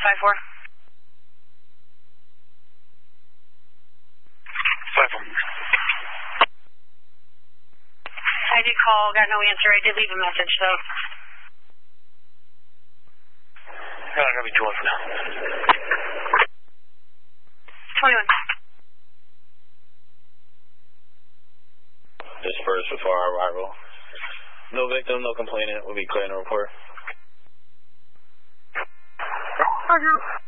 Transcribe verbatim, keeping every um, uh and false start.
five four. five four. I did call, got no answer. I did leave a message, so. No, I gotta be two one for now. twenty-one. Dispersed before our arrival. No victim, no complainant. We'll be clearing the report. Roger.